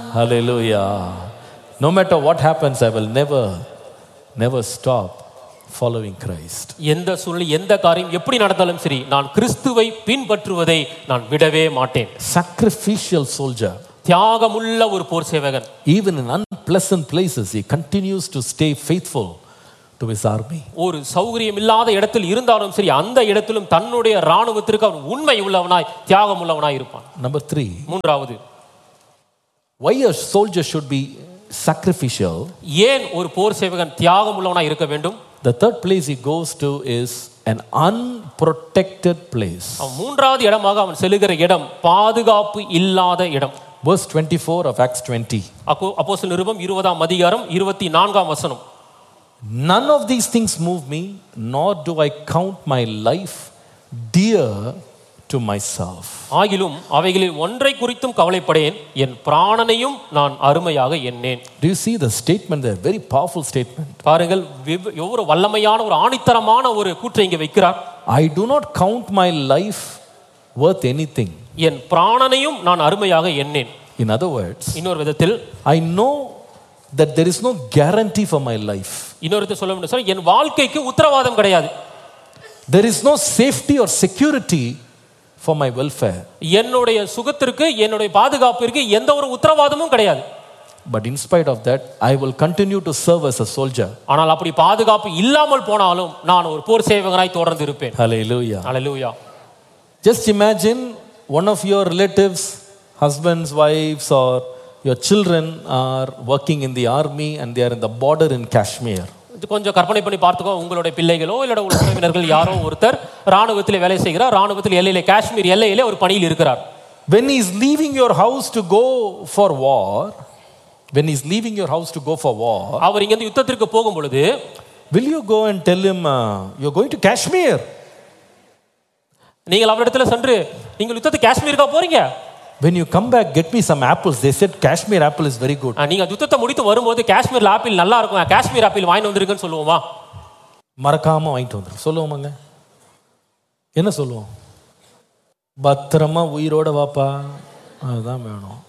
Hallelujah. No matter what happens, I will never stop following Christ. எந்த சூழ்நிலை எந்த காரியம் எப்படி நடந்தாலும் சரி நான் கிறிஸ்துவை பின்பற்றுவதை நான் விடவே மாட்டேன். Sacrificial soldier. தியாகமுள்ள ஒரு போர் சேவகன். Even in unpleasant places, he continues to stay faithful to his army. ஒரு சௌகரியம் இல்லாத இடத்தில் இருந்தாலும் சரி அந்த இடத்திலும் தன்னுடைய ராணுவத்திற்கு அவன் உண்மை உள்ளவனாய் தியாகம் உள்ளவனாய் இருப்பான். Number 3. மூன்றாவது, why a soldier should be sacrificial? ஏன் ஒரு போர் சேவகன் தியாகம் உள்ளவனாய் இருக்க வேண்டும்? The third place he goes to is an unprotected place. அவன் மூன்றாவது இடமாக அவன் செல்லுகிற இடம் பாதுகாப்பு இல்லாத இடம். Verse 24 of Acts 20. அப்போஸ்தலர் நிருபம் 20ஆம் அதிகாரம் 24ஆம் வசனம். None of these things move me, nor do I count my life dear to myself. ஆகிலும் அவைகளில் ஒன்றை குறித்தும் கவலைப்படேன், என் பிராணனையும் நான் அருமையாக எண்ணேன். Do you see the statement there? Very powerful statement. பாருங்கள், எவ்வளவு வல்லமையான ஒரு ஆணித்தரமான ஒரு கூற்றை இங்கே வைக்கிறார். I do not count my life worth anything. என் பிராணனையும் நான் அருமையாக எண்ணேன். In other words, இன்னொரு விதத்தில் I know that there is no guarantee for my life. இன்னொரு விதத்தில் சொல்ல வேண்டும் சொன்னால் என் வாழ்க்கைக்கு உத்தரவாதம் கிடையாது. There is no safety or security for my welfare. என்னுடைய சுகத்திற்கு என்னுடைய பாதுகாப்பிற்கு எந்த ஒரு உத்தரவாதமும் கிடையாது. But in spite of that, I will continue to serve as a soldier. ஆனால் அப்படி பாதுகாப்பு இல்லாமல் போனாலும் நான் ஒரு போர் சேவகனாய் தொடர்ந்து இருப்பேன். Hallelujah. Hallelujah. Just imagine one of your relatives, husbands, wives, or your children are working in the army and they are in the border in Kashmir. கொஞ்சம் கற்பனை பண்ணி பார்த்துக்கோ, உங்களுடைய பிள்ளைகளோ இல்ல உறவினர்கள் யாரோ ஒருத்தர் ராணுவத்தில் வேலை செய்கிறார், ராணுவத்தில் எல்லையிலே காஷ்மீர் எல்லையிலே ஒரு பணியில் இருக்கிறார். When he is leaving your house to go for war, அவர் இங்க இருந்து யுத்தத்திற்கு போகும் பொழுது, will you go and tell him you are going to Kashmir? நீங்கள் அவரிடத்துல சென்று நீங்கள் யுத்தத்துக்கு காஷ்மீருக்கா போறீங்க? When you come back, get me some apples. They said Kashmir apple is very good. நீங்க யுத்தத்தை முடித்து வரும்போது காஷ்மீர்ல ஆப்பிள் நல்லா இருக்கும், காஷ்மீர் ஆப்பிள் வாங்கிட்டு வந்திருக்குன்னு சொல்லுவோமா? மறக்காம வாங்கிட்டு வந்துரும் சொல்லுவோமாங்க? என்ன சொல்லுவோம்? பத்திரமா உயிரோட வாப்பா, அதுதான் வேணும்.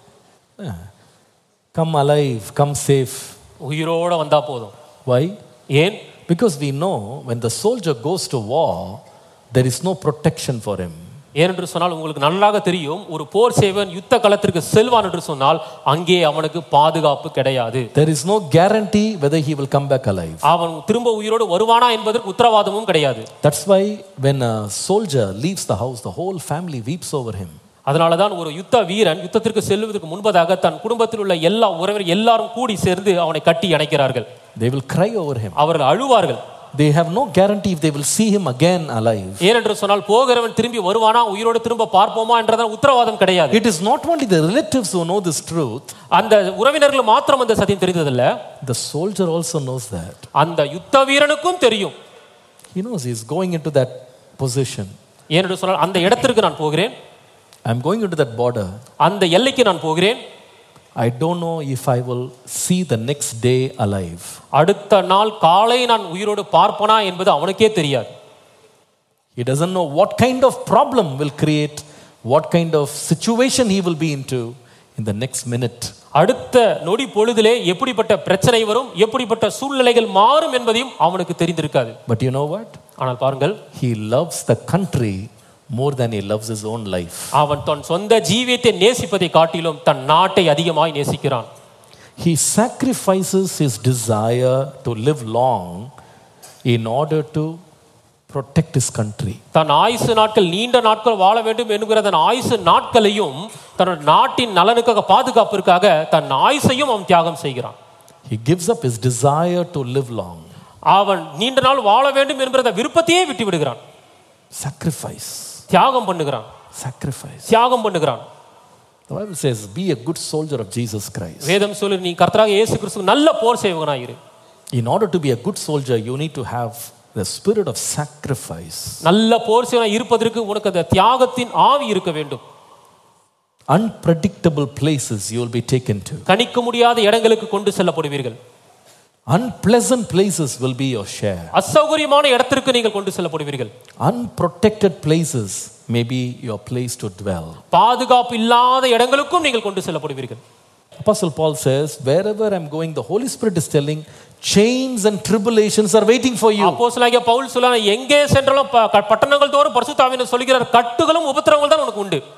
Come alive, come safe. உயிரோட வந்தா போதும். Why? ஏன்? Because we know when the soldier goes to war, there is no protection for him. ஏனென்று சொன்னால் உங்களுக்கு நன்றாக தெரியும், ஒரு போர் சேவகன் யுத்த களத்திற்கு செல்வான் என்று சொன்னால் அங்கே அவனுக்கு பாதுகாப்பு கிடையாது. There is no guarantee whether he will come back alive. அவன் திரும்ப உயிரோடு வருவானா என்பதற்கு உத்தரவாதமும் கிடையாது. That's why when a soldier leaves the house, the whole family weeps over him. அதனாலதான் ஒரு யுத்த வீரன் யுத்தத்திற்கு செல்வதற்கு முன்பதாக தன் குடும்பத்தில் உள்ள எல்லா உறவினர் எல்லாரும் கூடி சேர்ந்து அவனை கட்டி அணைக்கிறார்கள். They will cry over him. அவர்கள் அழுவார்கள். They have no guarantee if they will see him again alive. ஏனென்று சொன்னால் போகிறவன் திரும்பி வருவானா, உயிரோடு திரும்ப பார்ப்போமா என்றதான உத்தரவாதம் கிடையாது. It is not only the relatives who know this truth. அந்த உறவினர்கள் மாத்திரம் அந்த சத்தியம் தெரிந்ததில்ல, The soldier also knows that. அந்த யுத்த வீரனுக்கும் தெரியும். He knows he is going into that position. ஏனென்று சொன்னால் அந்த இடத்திற்கு நான் போகிறேன், I am going into that border. அந்த எல்லைக்கு நான் போகிறேன். I don't know if I will see the next day alive. அடுத்த நாள் காலை நான் உயிரோடு பார்ப்பனா என்பது அவனுக்கே தெரியாது. He doesn't know what kind of problem will create, what kind of situation he will be into in the next minute. அடுத்த நொடி பொழுதிலே எப்படிப்பட்ட பிரச்சனை வரும், எப்படிப்பட்ட சூழ்நிலைகள் மாறும் என்பதையும் அவனுக்கு தெரிந்திருக்காது. But you know what? ஆனால் பாருங்கள், He loves the country more than he loves his own life. அவன் தன் சொந்த ஜீவியத்தை நேசிப்பதை காட்டிலும் தன் நாட்டை அதிகமாய் நேசிக்கிறான். He sacrifices his desire to live long in order to protect his country. தன் ஆயுசு நாட்கள் நீண்ட நாட்கள் வாழ வேண்டும் என்கிற தன் ஆயுசு நாட்களையும் தன் நாட்டின் நலனுக்காக பாதுகாப்பிற்காக தன் ஆயுசையும் அவன் தியாகம் செய்கிறான். He gives up his desire to live long. அவன் நீண்ட நாள் வாழ வேண்டும் என்கிற விருப்பத்தையே விட்டு விடுகிறான். Sacrifice. தியாகம் பண்ணுகிறான். Sacrifice. தியாகம் பண்ணுகிறான். The Bible says, be a good soldier of Jesus Christ. வேதம் சொல்லு, நீ கர்த்தராகிய இயேசு கிறிஸ்து நல்ல போர் சேவகனாய் இரு. In order to be a good soldier, you need to have the spirit of sacrifice. நல்ல போர் சேவகனாய் இருப்பதற்கு உனக்கு அந்த தியாகத்தின் ஆவி இருக்க வேண்டும். Unpredictable places you will be taken to. கணிக்க முடியாத இடங்களுக்கு கொண்டு செல்லப்படுவீர்கள். Unpleasant places will be your share. அசௌகரியமான இடத்திற்கு நீங்கள் கொண்டு செல்லப்படுவீர்கள். Unprotected places may be your place to dwell. பாதுகாப்பு இல்லாத இடங்களுக்கும் நீங்கள் கொண்டு செல்லப்படுவீர்கள். Apostle Paul says, wherever I'm going, the Holy Spirit is telling, chains and tribulations are waiting for you. அப்போஸ்தலனாகிய பவுல் சொல்றான், எங்கே சென்றாலும் பட்டணங்கள் தோறும் பரிசுத்த ஆவியானவர் சொல்கிறார், கட்டுகளும் உபத்திரவங்கள் தான் உனக்கு உண்டு.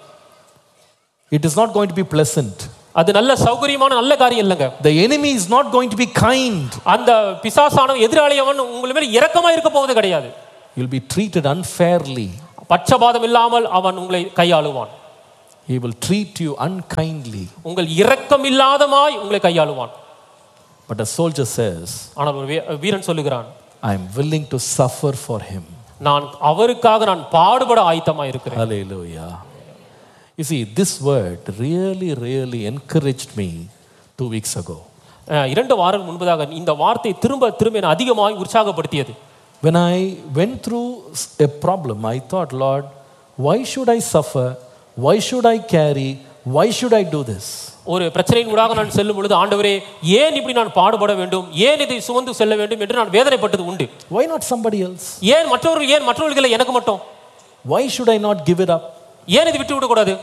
It is not going to be pleasant. அது நல்ல சௌகரியமான நல்ல காரியம் இல்லங்க. The enemy is not going to be kind. அந்த பிசாசானவன் எதிராளியவன் உங்கள் மேல் இரக்கமா இருக்க போவது கிடையாது. You'll be treated unfairly. பட்சபாதம் இல்லாமல் அவன் உங்களை கையாளுவான். He will treat you unkindly. உங்கள் இரக்கம் இல்லாதமாய் உங்களை கையாளுவான். But a soldier says, ஆனால் ஒரு வீரன் சொல்லுகிறான், I am willing to suffer for him. நான் அவருக்காக நான் பாடுபட ஆயத்தமா இருக்கிறேன். Hallelujah. You see, this word really encouraged me 2 weeks ago. 2 வாரங்கள் முன்பதாக இந்த வார்த்தை திரும்ப என்ன அதிகமாக உற்சாகப்படுத்தியது. When I went through a problem, I thought, Lord, why should I suffer? Why should I carry? Why should I do this? ஒரு பிரச்சனையின் ஊடாக நான் செல்லும் பொழுது, ஆண்டவரே ஏன் இப்படி நான் பாடுபட வேண்டும், ஏன் இதை சுமந்து செல்ல வேண்டும் என்று நான் வேதனைப்பட்டது உண்டு. Why not somebody else? ஏன் மற்றவர்கள் எனக்கு மட்டும்? Why should I not give it up? ஏன் இதை விட்டு விட கூடாது?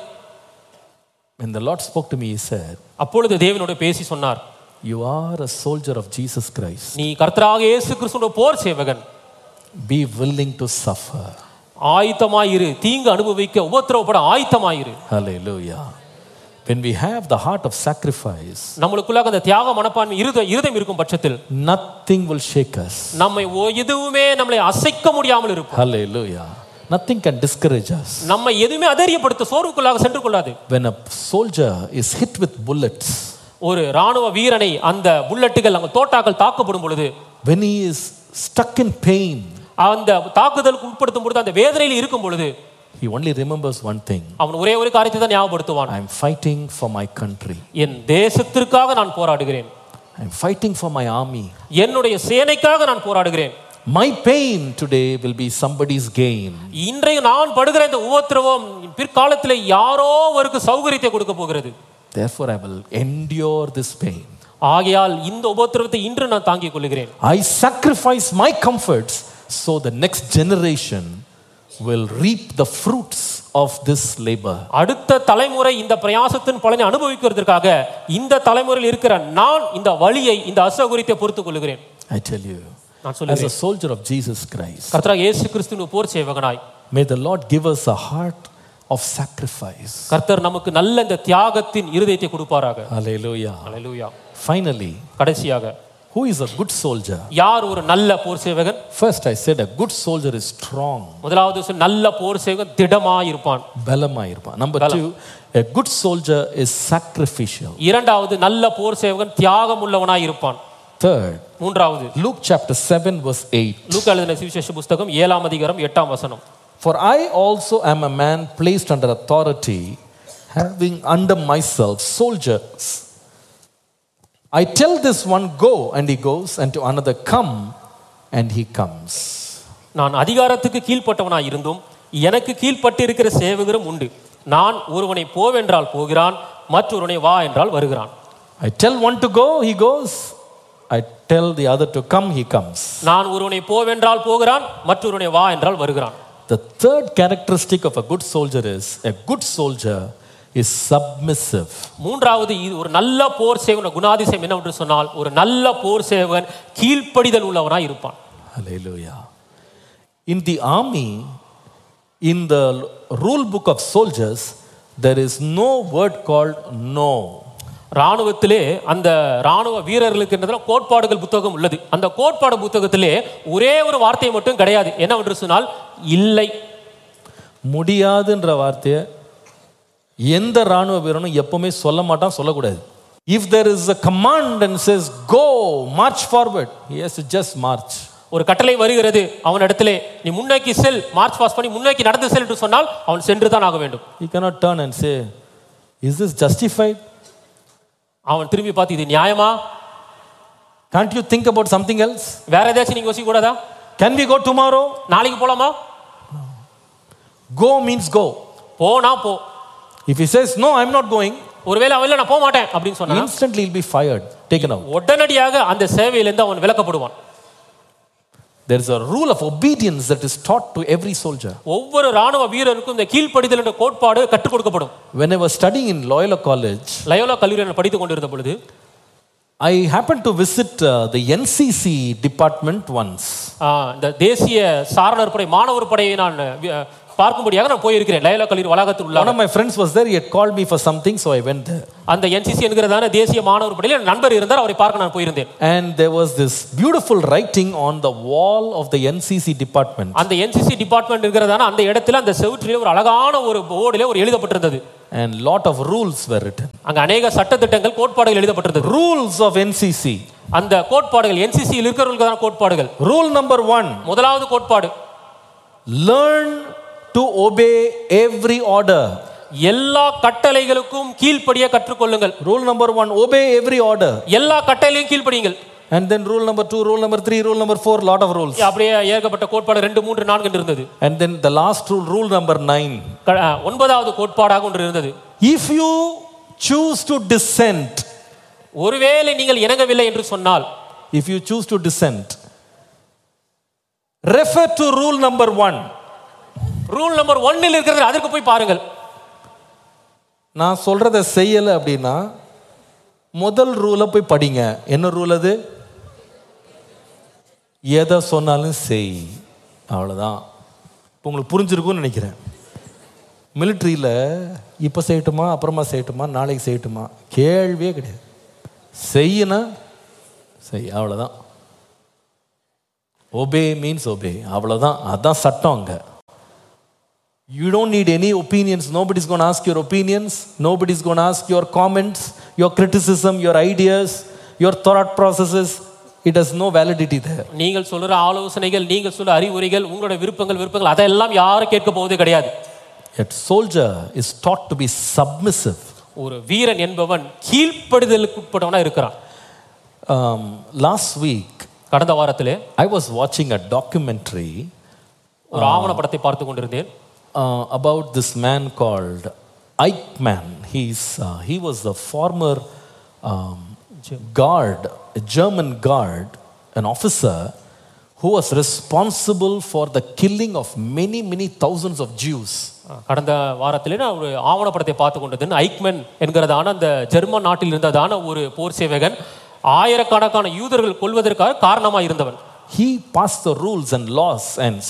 When the Lord spoke to me, he said, அப்பொழுது தேவனோடு பேசி சொன்னார், you are a soldier of Jesus Christ. நீ கர்த்தராகிய இயேசு கிறிஸ்துவின் போர் சேவகன். Be willing to suffer. ஆயத்தமாயிரு, தீங்கு அனுபவிக்க உபத்திரவப்பட ஆயத்தமாயிரு. Hallelujah. When we have the heart of sacrifice, நம்மளுக்குள்ளாக அந்த தியாக மனப்பான்மை இருதயம் இருக்கும் பட்சத்தில் nothing will shake us. நம்மை எதுவுமே நம்மளை அசைக்க முடியாமல் இருக்கும். Hallelujah. Nothing can discourage us. நம்மை எதுவுமே அதரியப்படுத்த சோர்வுக்குள்ளாக சென்று கொள்ளாது. When a soldier is hit with bullets, ஒரு ராணுவ வீரனை அந்த புல்லட்டுகள் அந்த தோட்டாக்கள் தாக்கப்படும் பொழுது, when he is stuck in pain, அந்த தாக்குதலுக்கு உட்படுத்தும் பொழுது, அந்த வேதனையில் இருக்கும் பொழுது, he only remembers one thing. அவன் ஒரே ஒரு காரியத்தை தான் ஞாபகப்படுத்துவான். I am fighting for my country. என் தேசத்திற்காக நான் போராடுகிறேன். I am fighting for my army. என்னுடைய சேனைக்காக நான் போராடுகிறேன். My pain today will be somebody's gain. இன்றைய நான் படுகிற இந்த உபத்திரவம் பிற்காலத்தில் யாரோ ஒருக்கு சௌகரியத்தை கொடுக்க போகிறது. Therefore I will endure this pain. ஆகையால் இந்த உபத்திரவத்தை இன்று நான் தாங்கிக் கொள்கிறேன். I sacrifice my comforts so the next generation will reap the fruits of this labor. அடுத்த தலைமுறை இந்த பிரயாசத்தின் பலனை அனுபவிக்கிறதுக்காக இந்த தலைமுறையில் இருக்கிற நான் இந்த வலியை, இந்த அசௌகரியத்தை பொறுத்துக் கொள்கிறேன். I tell you, நான் as சொல்லுகிறேன், a soldier of Jesus Christ, கர்த்தராகிய இயேசு கிறிஸ்துவின் போர் சேவகனாய், may the Lord give us a heart of sacrifice. கர்த்தர் நமக்கு நல்ல இந்த தியாகத்தின் இருதயத்தை கொடுப்பாராக. Hallelujah. ஹல்லேலூயா. Finally, கடைசியாக, who is a good soldier? யார் ஒரு நல்ல போர் சேவகன்? First I said a good soldier is strong. முதலாவது நல்ல போர் சேவகன் திடமாய் இருப்பான். பலமாய் இருப்பான். Number 2, a good soldier is sacrificial. இரண்டாவது நல்ல போர் சேவகன் தியாகம் உள்ளவனாய் இருப்பான். Third, மூன்றாவது Luke chapter 7 verse 8. லூக்கா எழுதின சுவிசேஷ புத்தகம் 7ஆம் அதிகாரம் 8ஆம் வசனம். For I also am a man placed under authority, having under myself soldiers. I tell this one, go, and he goes, and to another, come, and he comes. நான் அதிகாரத்துக்கு கீழ்ப்பட்டவனாய் இருந்தும் எனக்கு கீழ்ப்பட்டு இருக்கிற சேவகரும் உண்டு. நான் ஒருவனை போவென்றால் போகிறான், மற்றொருவனை வா என்றால் வருகிறான். I tell one to go, he goes. I tell the other to come, he comes. நான் ஒருவனை போவென்றால் போகிறான், மற்றொருவனை வா என்றால் வருகிறான். The third characteristic of a good soldier is a good soldier is submissive. மூன்றாவது ஒரு நல்ல போர் சேவகன் குணாதிசயம் என்னவென்று சொன்னால், ஒரு நல்ல போர் சேவகன் கீழ்ப்படிதல் உள்ளவனாய் இருப்பான். Hallelujah. In the army, in the rule book of soldiers, there is no word called no. ராணுவத்திலே அந்த ராணுவ வீரர்களுக்கு கோட்பாடுகள் புத்தகம் உள்ளது. அந்த கோட்பாடு புத்தகத்திலே ஒரே ஒரு வார்த்தை மட்டும் கிடையாது. என்னவென்று சொன்னால் இல்லை. முடியாதுன்ற வார்த்தையை எந்த ராணுவ வீரனும் எப்பவுமே சொல்ல மாட்டான், சொல்லக்கூடாது. If there is a command and says go, march forward, he has to just march. ஒரு கட்டளை வருகிறது அவனிடத்திலே, நீ முன்னோக்கி செல், மார்ச் பாஸ் பண்ணி முன்னோக்கி நடந்து செல் என்று சொன்னால் அவன் சென்று தான் ஆக வேண்டும். He cannot turn and say, is this justified? அவன் திரும்பி பார்த்து இது நியாயமா? Can't you think about something else? வேற ஏதாச்சும் நீங்க யோசிக்க கூடாதா? Can we go tomorrow? நாளைக்கு போலாமா? Go means go. போனா போ. If he says no, I'm not going, ஒருவேளை அவன் இல்ல நான் போக மாட்டேன் அப்படின்னு சொன்னா instantly he'll be fired, taken out. உடனடியாக அந்த சேவையிலிருந்து அவன் விலக்கப்படுவான். There is a rule of obedience that is taught to every soldier. ஒவ்வொரு ராணுவ வீரருக்கும் இந்த கீழ்ப்படிதல் என்ற கோட்பாடு கற்றுக் கொடுக்கப்படும். When I was studying in Loyola College, Loyola கல்லூரியில் படித்துக் கொண்டிருந்த பொழுது I happened to visit the NCC department once. இந்த தேசிய சாரணர் படை மாணவர் படையை நான் பார்க்கும்படியாக நான் போயிருக்கிறேன். லயோலா கல்லூரி வளாகத்தில் உள்ள One of my friends was there. He had called me for something, so I went there. அந்த NCC என்கிறதான தேசிய மாணவர் படையில் என் நண்பர் இருந்தார், அவரை பார்க்க நான் போயிருந்தேன். And there was this beautiful writing on the wall of the NCC department. அந்த NCC டிபார்ட்மெண்ட் என்கிறதான அந்த இடத்துல அந்த செவுற்றிலே ஒரு அழகான ஒரு போர்டிலே ஒரு எழுதப்பட்டிருந்தது. And lot of rules were written. அங்க அநேக சட்டதிட்டங்கள் கோட்பாடுகள் எழுதப்பட்டிருந்தது. Rules of NCC. அந்த கோட்பாடுகள் NCC யில் இருக்கிறவர்களுக்கான கோட்பாடுகள். Rule number 1. முதலாவது கோட்பாடு, learn to obey every order. எல்லா கட்டளைகளுக்கும் கீழ்ப்படிய கற்றுக்கொள்ளுங்கள். Rule number 1, obey every order. எல்லா கட்டளையும் கீழ்ப்படியுங்கள். And then rule number 2, rule number 3, rule number 4, lot of rules. அப்படியே ஏகப்பட்ட கோட்பாடு 2 3 4 இருந்தது. And then the last rule, rule number 9. ஒன்பதாவது கோட்பாடாக ஒன்று இருந்தது. If you choose to dissent, ஒருவேளை நீங்கள் இணங்கவில்லை என்று சொன்னால், if you choose to dissent, refer to rule number 1. Rule number 1 இல் இருக்கிறது, அதற்கு போய் பாருங்கள். நான் சொல்றதை செய்யல அப்படின்னா முதல் ரூலை போய் படிங்க. என்ன ரூல் அது? எதை சொன்னாலும் செய், அவ்வளோதான். இப்போ உங்களுக்கு புரிஞ்சிருக்கும்னு நினைக்கிறேன். மிலிட்ரியில் இப்போ செய்யட்டுமா, அப்புறமா செய்யட்டுமா, நாளைக்கு செய்யட்டுமா, கேள்வியே கிடையாது. செய்யனா செய், அவ்வளோதான். ஒபே மீன்ஸ் ஒபே, அவ்வளோதான். அதுதான் சட்டம் அங்கே. You don't need any opinions. Nobody's going to ask your opinions. Nobody's going to ask your comments, your criticism, your ideas, your thought processes. It has no validity there. நீங்கள் சொல்ற ஆலோசனைகள், நீங்கள் சொல்ற அறிவுரைகள், உங்களோட விருப்பங்கள் அதெல்லாம் யாரும் கேட்க போவதே கிடையாது. Yet soldier is taught to be submissive. ஒரு வீரன் என்பவன் கீழ்ப்படிதலுக்கு உட்பட்டவனா இருக்கிறான். Last week, கடந்த வாரத்திலே I was watching a documentary. ஒரு ஆவணப்படத்தை பார்த்து கொண்டிருந்தேன். About this man called Eichmann. He was the former guard, a German guard, an officer who was responsible for the killing of many thousands of Jews. கடந்த வாரத்திலே நான் ஒரு ஆவணப்படத்தை பார்த்து கொண்டது. Eichmann என்கிறதான அந்த ஜெர்மன் நாட்டில் இருந்ததான ஒரு போர் சேவகன் ஆயிரக்கணக்கான யூதர்கள் கொல்வதற்காக காரணமாக இருந்தவன். He passed the rules and laws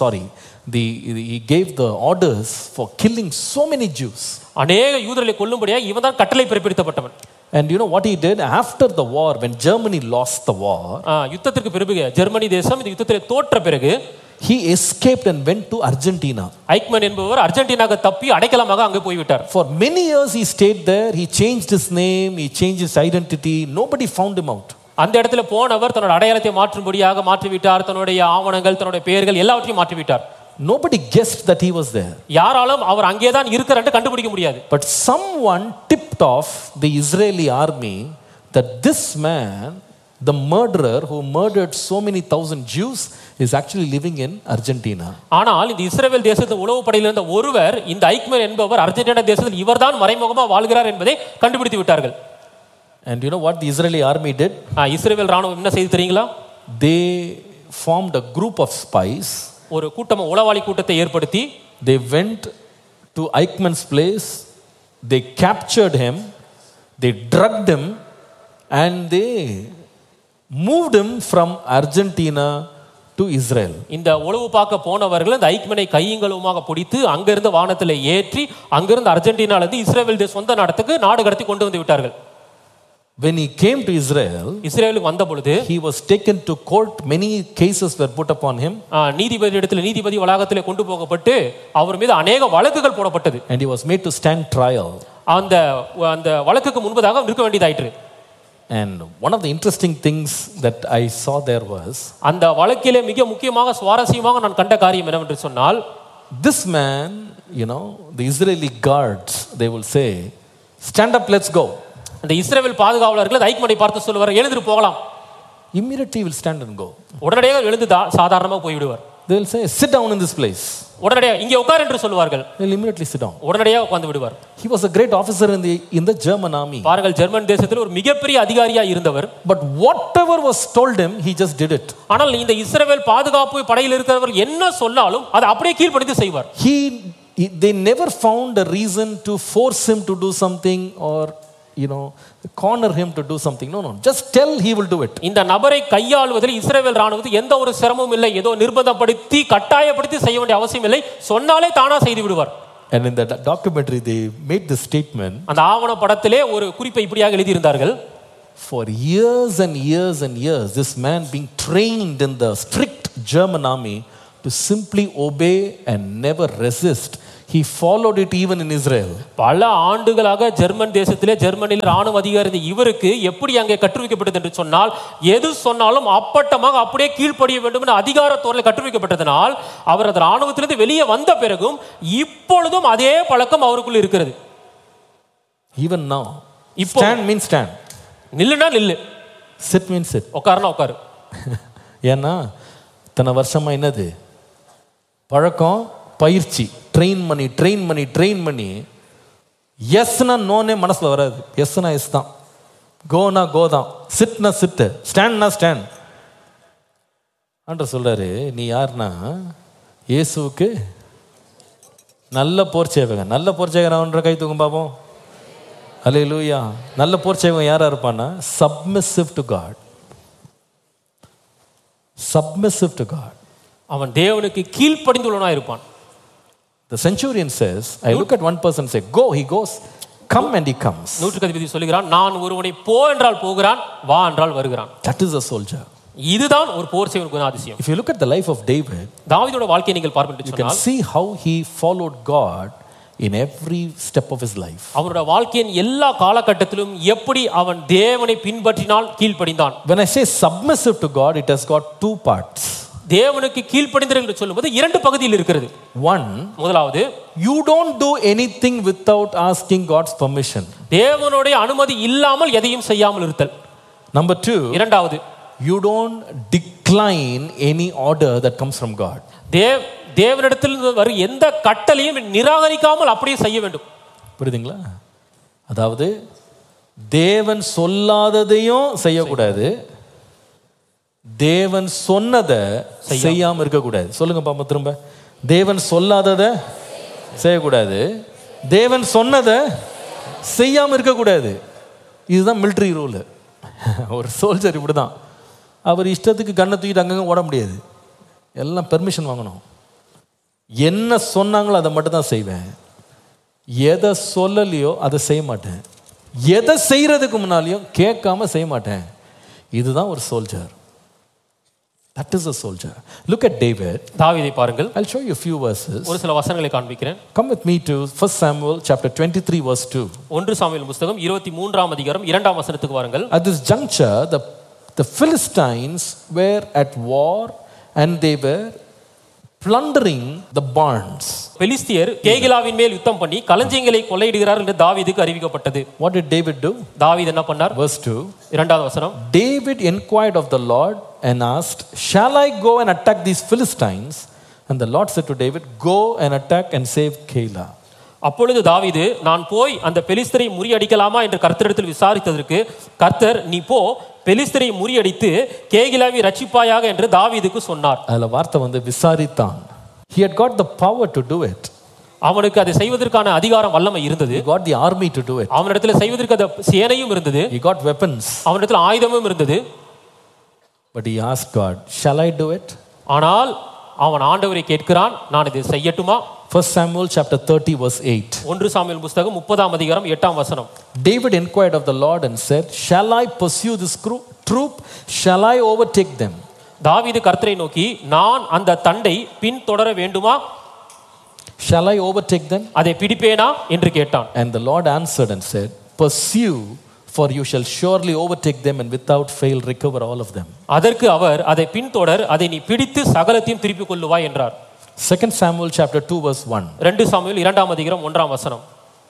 he gave the orders for killing so many Jews. அநேக யூதர்களை கொல்லும்படியாக இவன் தான் கட்டளை பிறப்பித்தப்பட்டவன். And you know what he did after the war, when Germany lost the war, யுத்தத்திற்கு பிறகு ஜெர்மனி தேசம் இந்த யுத்தத்திலே தோற்ற பிறகு he escaped and went to Argentina. Eichmann என்பவர் அர்ஜென்டினாவுக்கு தப்பி அடைக்கலமாக அங்கே போய்விட்டார். For many years he stayed there. He changed his name, he changed his identity. Nobody found him out. அந்த இடத்துல போனவர் தன்னோட அடையாளத்தை மாற்றும்படியாக மாற்றிவிட்டார். தன்னுடைய ஆவணங்கள், தன்னுடைய பெயர்கள் எல்லாவற்றையும் மாற்றிவிட்டார். Nobody guessed that he was there. யாராலும் அவர் அங்கே தான் இருக்கிறார் என்று கண்டுபிடிக்க முடியாது. But someone tipped off the Israeli army that this man, the murderer who murdered so many thousand Jews, is actually living in Argentina. ஆனால் இந்த இஸ்ரவேல் தேசத்தின் உளவு படையில் இருந்த ஒருவர், இந்த ஐக்மன் என்பவர் அர்ஜென்டினா தேசத்தில் இவர்தான் மறைமுகமாக வாழ்கிறார் என்பதை கண்டுபிடித்து விட்டார்கள். And you know what the Israeli army did? இஸ்ரவேல் ராணுவம் என்ன செய்து தெரியுங்களா? They formed a group of spies. ஒரு கூட்டம், உளவாளி கூட்டத்தை ஏற்படுத்தி they went to Eichmann's place, they captured him, they drugged him, and they moved him from Argentina to Israel. இந்த உளவு பார்க்க போனவர்கள் இந்த ஐக்மனை கையங்களுமாக பிடித்து அங்கிருந்து வானத்தில் ஏற்றி அங்கிருந்து அர்ஜென்டினால இருந்து இஸ்ரேல் சொந்த நாடு கடத்தி கொண்டு வந்து விட்டார்கள். When he came to Israel, இஸ்ரேலுக்கு வந்த பொழுது he was taken to court. Many cases were put upon him. நீதிபதி வளாகத்திலே கொண்டு போகப்பட்டு அவர் மீது अनेक வழக்குகள் போடப்பட்டது. And he was made to stand trial. அந்த வழக்குக்கு முன்பதாக நிற்க வேண்டியதாயிற்று. And one of the interesting things that I saw there was, அந்த வழக்கிலே மிக முக்கியமாக சுவாரஸ்யமாக நான் கண்ட காரியம் என்னவென்று சொன்னால், this man, the Israeli guards, they will say, stand up, let's go. அந்த இஸ்ரவேல் பாதுகாவலர்கள் ஐக்மனை பார்த்து சொல்லுவார், எழுந்து போகலாம். Immediately will stand and go. உடனடியாக எழுந்து சாதாரணமாக போய் விடுவார். they will say, sit down in this place. உடனடியா இங்கே உட்கார் என்று சொல்வார்கள். They will immediately sit down. உடனடியா உட்கார்ந்து விடுவார். He was a great officer in the German army. பாருங்கள், ஜெர்மன் தேசத்தில் ஒரு மிகப்பெரிய அதிகாரியா இருந்தவர். But whatever was told him, he just did it. ஆனால் இந்த இஸ்ரவேல் பாதுகாப்பு படையில் இருக்கிறவர் என்ன சொன்னாலும் அதை அப்படியே கீழ்ப்படிந்து செய்வார். They never found a reason to force him to do something or corner him to do something. No, just tell, he will do it. இந்த நபரை கையாளுவதில் இஸ்ரவேல் ராணுவத்துக்கு எந்த ஒரு சிரமமும் இல்லை. ஏதோ நிர்பந்தப்படுத்தி கட்டாயப்படுத்தி செய்ய வேண்டிய அவசியம் இல்லை. சொன்னாலே தானா செய்து விடுவார். And in the documentary they made this statement. அந்த ஆவண படத்திலே ஒரு குறிப்பை இப்படியாக எழுதி இருந்தார்கள். For years and years and years, this man being trained in the strict German army to simply obey and never resist. He followed it even in Israel. பல ஆண்டுகளாக ஜெர்மன் தேசத்திலே ஜெர்மனியில் ராணுவ அதிகாரி இவருக்கு எப்படி அங்கே கற்றுவிக்கப்பட்டது என்று சொன்னால், எது சொன்னாலும் அப்பட்டமாக அப்படியே கீழ்ப்படிய வேண்டும் என்ற அதிகாரத்தோடு கற்றுவிக்கப்பட்டதனால் அவர் அந்த ராணுவத்திலிருந்து வெளியே வந்த பிறகும் இப்பொழுதும் அதே பழக்கம் அவருக்குள் இருக்கிறது. Even now. Stand means stand. நில்லுனா நில்லு. Sit means sit. உட்காருனா உட்காரு. ஏன்னா இத்தனை வருஷமா என்னது பழக்கம், பயிற்சி, ட்ரெயின் பண்ணி எஸ்னா நோனே மனசுல வராது. எஸ்னா எஸ் தான், கோனா கோ தான், சிட்னா சிட்டு, ஸ்டாண்ட்னா ஸ்டாண்ட். ஆண்டவர் சொல்றாரு, நீ யாருன்னா இயேசுவுக்கு நல்ல போர் சேவகன். நல்ல போர் சேவகன் கை தூக்கும் பாப்போம். அல்லேலூயா. நல்ல போர் சேவகன் யாரா இருப்பான்னா submissive to God. Submissive to God. அவன் தேவனுக்கு கீழ்ப்படிந்துள்ளவனாய் இருப்பான். The centurion says, I look at one person and say, go, he goes. Come and he comes. நூற்றுக்கதிபதி சொல்கிறான், நான் ஒருவனை போ என்றால் போகிறான், வா என்றால் வருகிறான். That is a soldier. இதுதான் ஒரு போர் சேவகனுக்கு குணாதிசயம். If you look at the life of David, தாவீதோட வாழ்க்கையை நீங்கள் பார்ப்பீர்கள் you can see how he followed God in every step of his life. அவருடைய வாழ்க்கையின் எல்லா காலகட்டத்திலும் எப்படி அவன் தேவனை பின்பற்றினால் கீழ்ப்படிந்தான். When I say submissive to God, it has got two parts. தேவனுக்கு கீழ்ப்படிந்தல் என்று சொல்லும்போது இரண்டு பகுதியில் இருக்கிறது. One, முதலாவது, you don't do anything without asking God's permission. தேவனுடைய அனுமதி இல்லாமல் எதையும் செய்யாமல் இருத்தல். Number two, இரண்டாவது, you don't decline any order that comes from God. தேவனிடத்தில் வரும் எந்த கட்டளையும் நிராகரிக்காமல் அப்படியே செய்ய வேண்டும். புரியுதுங்களா? அதாவது தேவன் சொல்லாததையும் செய்யக்கூடாது, தேவன் சொன்னதை செய்யாம இருக்கக்கூடாது. சொல்லுங்க பாப்பா திரும்ப. தேவன் சொல்லாததை செய்யக்கூடாது, தேவன் சொன்னதை செய்யாம இருக்கக்கூடாது. இதுதான் மிலிட்டரி ரூல். ஒரு சோல்ஜர் இப்படிதான். அவர் இஷ்டத்துக்கு கண்ணை தூக்கிட்டு அங்கங்க ஓட முடியாது. எல்லாம் பெர்மிஷன் வாங்கணும். என்ன சொன்னாங்களோ அதை மட்டும் தான் செய்வேன். எதை சொல்லலையோ அதை செய்ய மாட்டேன். எதை செய்யறதுக்கு முன்னாலையும் கேட்காம செய்ய மாட்டேன். இதுதான் ஒரு soldier. That is a soldier. Look at David. தாவீதை பாருங்கள். I'll show you a few verses. ஒரு சில வசனங்களை காண்பிக்கிறேன். Come with me to 1 Samuel chapter 23 verse 2. 1 Samuel புத்தகம் 23ஆம் அதிகாரம் 2ஆம் வசனத்துக்கு வாருங்கள். At this juncture the Philistines were at war and they were plundering the barns. பெலிஸ்தியர் கேகிலாவின் மேல் யுத்தம் பண்ணி களஞ்சியங்களை கொள்ளையிடுகிறார்கள் என்று தாவீதுக்கு அறிவிக்கப்பட்டது. What did David do? தாவீது என்ன பண்ணார்? Verse 2. இரண்டாவது வசனம். David inquired of the Lord and asked, shall I go and attack these Philistines? And the Lord said to David, go and attack and save Keilah. அப்பொழுது தாவீது, நான் போய் அந்த பெலிஸ்தரை முறியடிக்கலாமா என்று கர்த்தரிடத்தில் விசாரித்ததற்கு கர்த்தர், நீ போ, பெலிஸ்தரை முறியடித்து கேகிலாவை ரட்சிப்பாயாக என்று தாவீதுக்கு சொன்னார். அதுல வார்த்தை வந்து விசாரித்தான். He had got the power to do it. அவனுக்கு அதை செய்வதற்கான அதிகாரம் வல்லமை இருந்தது. He got the army to do it. அவனிடத்துல செய்வதற்கு அந்த சேனையும் இருந்தது. He got weapons. அவனிடத்துல ஆயுதமும் இருந்தது. But he asked God, shall I do it? ஆனால் அவன் ஆண்டவரை கேட்கிறான், நான் இதை செய்யட்டுமா? 1 Samuel chapter 30 verse 8. 1 சாமுவேல் புத்தகம் 30ஆம் அதிகாரம் 8ஆம் வசனம். David inquired of the Lord and said, shall I pursue this troop? Shall I overtake them? தாவீது கர்த்தரை நோக்கி, நான் அந்த தண்டை பின் தொடர வேண்டுமா? Shall I overtake them? அதை பிடிப்பேனா என்று கேட்டான். And the Lord answered and said, pursue, for you shall surely overtake them and without fail recover all of them. அதற்கு அவர், அதை பின்தொடர், அதை நீ பிடித்து சகலத்தையும் திருப்பிக் கொள்ளுவாய் என்றார். 2 Samuel chapter 2 verse 1. 2 சாமுவேல் 2ஆம் அதிகாரம் 1ஆம் வசனம்.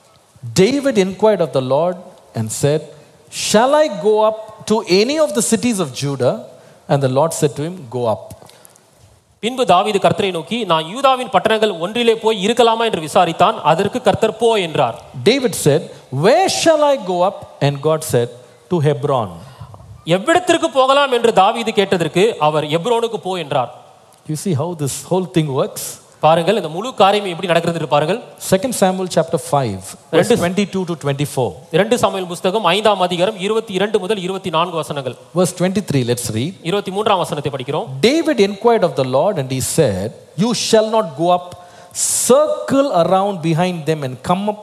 David inquired of the Lord and said, shall I go up to any of the cities of Judah? And the Lord said to him, go up. பின்பு தாவீது கர்த்தரை நோக்கி, நான் யூதாவின் பட்டணங்கள் ஒன்றிலே போய் இருக்கலாமா என்று விசாரித்தான். அதற்கு கர்த்தர் போ என்றார். David said, where shall I go up? And God said, to Hebron. எவ்விடத்திற்கு போகலாம் என்று தாவீது கேட்டதற்கு அவர் எப்ரோனுக்கு போ என்றார். You see how this whole thing works? பாருங்கள், இந்த முழு காரியம் எப்படி நடக்கிறது என்று பாருங்கள். 2 Samuel chapter 5 verse 22 to 24. 2 Samuel புத்தகம் 5ஆம் அதிகாரம் 22 முதல் 24 வசனங்கள். Verse 23, let's read. 23ஆம் வசனத்தை படிக்கிறோம். David inquired of the Lord and he said, you shall not go up, circle around behind them and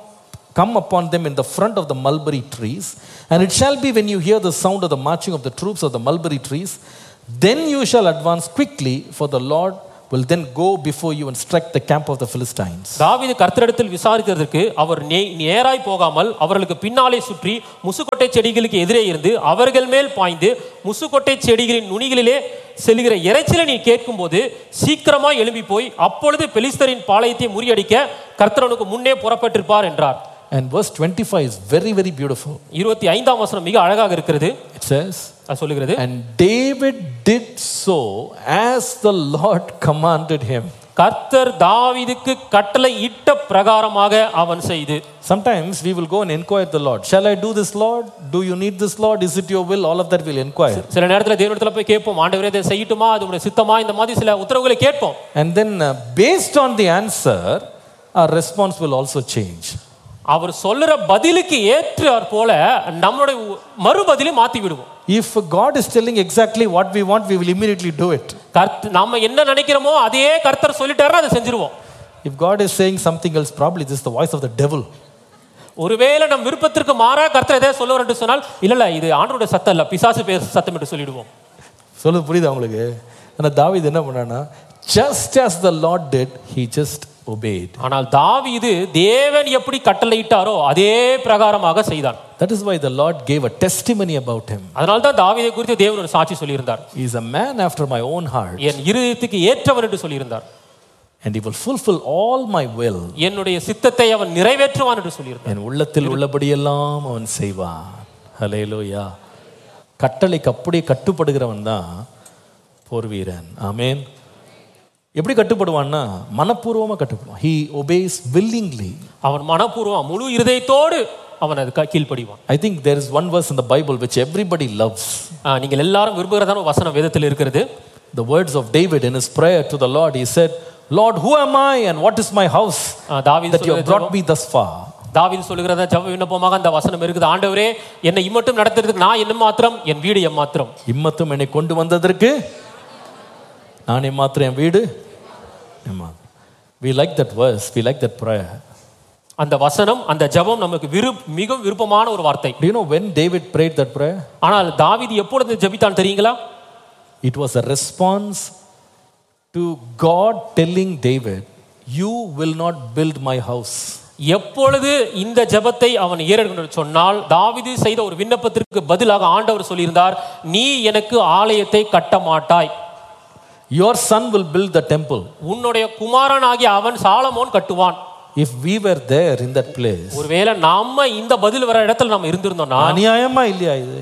come upon them in the front of the mulberry trees. And it shall be when you hear the sound of the marching of the troops of the mulberry trees, then you shall advance quickly, for the Lord will then go before you and strike the camp of the Philistines. தாவீது கர்த்தரிடத்தில் விசாரித்ததற்கு அவர் நேராய் போகாமல் அவர்களுக்கு பின்னாலே சுற்றி முசுக்கொட்டை செடிகளுக்கு எதிரே இருந்து அவர்கள் மேல் பாய்ந்து முசுக்கொட்டை செடிகளின் நுனிகளிலே செல்கிற இறைச்சலை நீ கேட்கும்போது சீக்கிரமாய் எழும்பி போய் அப்பொழுது பெலிஸ்தரின் பாளையத்தை முறியடிக்க கர்த்தரனுக்கு முன்னே புறப்பட்டிருப்பார் என்றார். And verse 25 is very, very beautiful. 25ஆம் வசனம் மிக அழகாக இருக்கிறது. It says, சொல்லுகிறது, and David did so as the Lord commanded him. கர்த்தர் தாவீதுக்கு கட்டளை இட்ட பிரகாரமாக அவன் செய்து. Sometimes we will go and inquire the Lord. Shall I do this, Lord? Do you need this, Lord? Is it your will? All of that we'll inquire. சில நேரத்துல தேவனிடத்துல போய் கேட்போம், ஆண்டவரே இதை செய்யட்டுமா, அது உம்முடைய சித்தமா, இந்த மாதிரி சில உத்தரவுகளை கேட்போம். And then based on the answer, our response will also change. அவர் சொல்லுற பதிலுக்கு ஏற்றார் போல நம்மளுடைய மறுபதிலை மாத்தி விடுவோம். If God is telling exactly what we want, we will immediately do it. நாம என்ன நினைக்கிறோமோ அதே கர்த்தர் சொல்லிட்டாருன்னா அதை செஞ்சிருவோம். If God is saying something else, probably this is the voice of the devil. ஒருவேளை நம் விருப்பத்திற்கு மாறா கர்த்தர் எதை சொல்லுவார் என்று சொன்னால், இல்ல இது ஆண்டவருடைய சத்தம் இல்ல, பிசாசு சத்தம் என்று சொல்லிடுவோம். சொல்லுது புரியுதா உங்களுக்கு? ஆனா தாவீது என்ன பண்ணானா, just as the Lord did, he just obeyed. ஆனால் தாவீது தேவன் எப்படி கட்டளையிட்டாரோ அதே பிரகாரமாக செய்தான். That is why the Lord gave a testimony about him. அதனால தான் தாவீதை குறித்து தேவன் ஒரு சாட்சி சொல்லி இருந்தார். He is a man after my own heart. என் இருதயத்துக்கு ஏற்றவர் என்று சொல்லி இருந்தார். And he will fulfill all my will. என்னுடைய சித்தத்தை அவன் நிறைவேற்றுவான் என்று சொல்லி இருந்தார். என் உள்ளத்தில் உள்ளபடியெல்லாம் அவன் செய்வான். ஹல்லேலூயா. கட்டளைக்கு அப்படியே கட்டுப்படுகிறவன் தான் போர் வீரன். ஆமென். எப்படி கட்டுப்படுவான்னா மனப்பூர்வமா கட்டுப்படுவான். He obeys willingly. அவன் மனப்பூர்வமா முழு இருதயத்தோடு அவன் அதுக்கு கீழ்ப்படிவான். I think there is one verse in the Bible which everybody loves. நீங்கள் எல்லாரும் விரும்புகிறதான வசனம் வேதத்தில் இருக்கிறது. The words of David in his prayer to the Lord, he said, Lord, who am I and what is my house that you have brought me thus far? தாவீது சொல்லுகிறத ஜெப விண்ணப்பமாக அந்த வசனம் இருக்குது. ஆண்டவரே, என்னை இம்மட்டும் நடத்துறதுக்கு நான் என்ன மாத்திரம், என் வீடு எம்மாத்திரம். இம்மட்டும் என்னை கொண்டு வந்ததற்கு நான் எம்மாத்திரம், என் வீடு எம்மாத்திரம். We like that verse, we like that prayer. அந்த வசனம், அந்த ஜெபம் நமக்கு மிகவும் விருப்பமான ஒரு வார்த்தை. Do you know when David prayed that prayer? ஆனால் தாவீது எப்பொழுது ஜெபித்தான் தெரியுங்களா? It was a response to God telling David, you will not build my house. எப்பொழுது இந்த ஜெபத்தை அவன் ஏறெடுக்கணும்னு சொன்னால், தாவீது செய்த ஒரு விண்ணப்பத்திற்கு பதிலாக ஆண்டவர் சொல்லியிருந்தார், நீ எனக்கு ஆலயத்தை கட்ட மாட்டாய். Your son will build the temple. உன்னுடைய குமாரனாகிய அவன் சாலமோன் கட்டுவான். If we were there in that place, ஒருவேளை நாம இந்த பதில் வர இடத்துல நம்ம இருந்திருந்தோம்னா, அநியாயமா இல்லையா இது?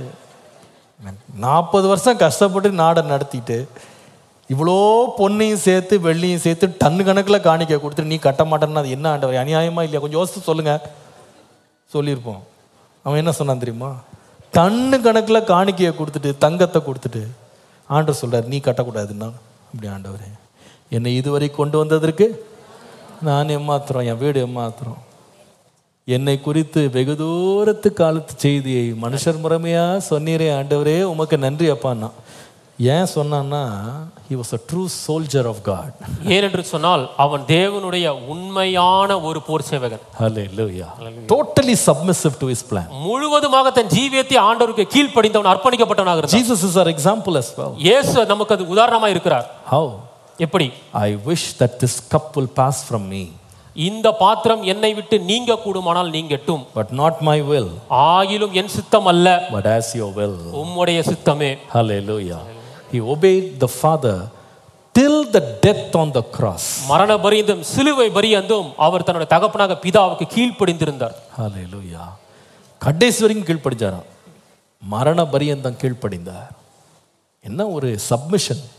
40 வருஷம் கஷ்டப்பட்டு நாடை நடத்திட்டு இவ்வளோ பொன்னையும் சேர்த்து வெள்ளியும் சேர்த்து டன்னு கணக்கில் காணிக்க கொடுத்துட்டு நீ கட்ட மாட்டேன்னா அது என்ன ஆண்டவர், அநியாயமா இல்லையா? கொஞ்சம் யோசித்து சொல்லுங்க. சொல்லியிருப்போம். அவன் என்ன சொன்னான் தெரியுமா? டன்னு கணக்கில் காணிக்கையை கொடுத்துட்டு தங்கத்தை கொடுத்துட்டு ஆண்டவர் சொல்றார், நீ கட்டக்கூடாதுன்னா. அப்படி ஆண்டவரே, என்னை இதுவரை கொண்டு வந்ததற்கு நான் எம்மாத்திரம், என் வீடு எம்மாத்திரம். என்னை குறித்து வெகு தூரத்து காலத்து செய்தியை மனுஷர் முறைமையா சொன்னீரே ஆண்டவரே, உமக்கு நன்றி அப்பான்னா. ஏன் சொன்னான்னா, he was a true soldier of God. ஏனென்று சொன்னால் அவன் தேவனுடைய உண்மையான ஒரு போர் சேவகன். Hallelujah. Totally submissive to his plan. முழுவதுமாக தன் ஜீவியத்தை ஆண்டவருக்கு கீழ்ப்படிந்தவன், அர்ப்பணிக்கப்பட்டவனாக இருந்தான். Jesus is our example as well. இயேசு நமக்கு அது உதாரணமா இருக்கிறார். How? எப்படி? I wish that this cup will pass from me. இந்த பாத்திரம் என்னை விட்டு நீங்க கூடுமானால் நீங்கட்டும். But not my will. ஆகிலும் என் சித்தம் அல்ல, But as your will. உம்முடைய சித்தமே. Hallelujah. He obeyed the Father till the death on the cross. மரண பரியந்தம், சிலுவை பரியந்தம் அவர் தன்னுடைய தகப்பனாக பிதாவுக்கு கீழ்ப்படிந்திருந்தார். Hallelujah. கடைசி வரைக்கும் கீழ்ப்படிஞ்சாராம். மரண பரியந்தம் கீழ்ப்படிந்தார். என்ன ஒரு சப்மிஷன்.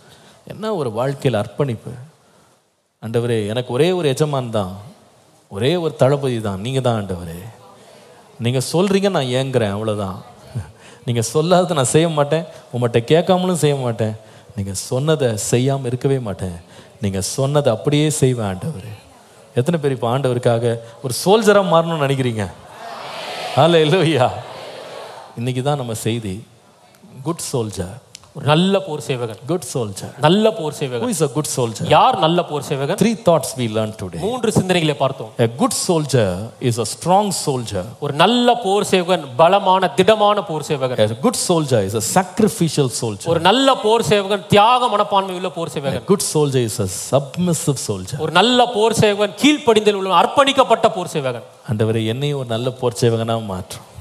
என்ன ஒரு வாழ்க்கையில் அர்ப்பணிப்பு. ஆண்டவரே, எனக்கு ஒரே ஒரு எஜமான் தான், ஒரே ஒரு தளபதி தான், நீங்கள் தான் ஆண்டவரே. நீங்கள் சொல்கிறீங்க, நான் ஏங்குறேன், அவ்வளோதான். நீங்கள் சொல்லாத நான் செய்ய மாட்டேன், உங்கள்கிட்ட கேட்காமலும் செய்ய மாட்டேன், நீங்கள் சொன்னதை செய்யாமல் இருக்கவே மாட்டேன், நீங்கள் சொன்னதை அப்படியே செய்வேன் ஆண்டவரே. எத்தனை பேர் இப்போ ஆண்டவருக்காக ஒரு சோல்ஜராக மாறணும்னு நினைக்கிறீங்க? ஹல்லேலூயா. இன்னைக்கு தான் நம்ம செய்தி. குட் சோல்ஜர், ஒரு நல்ல போர் சேவகன். குட் சோல்ஜர், நல்ல போர் சேவகன். who is a good soldier? யார் நல்ல போர் சேவகன்? 3 thoughts we learned today. 3 சிந்தனைகளை பார்த்தோம். A good soldier is a strong soldier. ஒரு நல்ல போர் சேவகன் பலமான திடமான போர் சேவகன். A good soldier is a sacrificial soldier. ஒரு நல்ல போர் சேவகன் தியாக மனப்பான்மை உள்ள போர் A சேவகன். good soldier is a submissive soldier. ஒரு நல்ல போர் சேவகன் கீழ்ப்படிதல் உள்ள அர்ப்பணிக்கப்பட்ட போர் சேவகன். ஆண்டவரே, என்னையும் ஒரு நல்ல போர் சேவகனா மாற்றும்.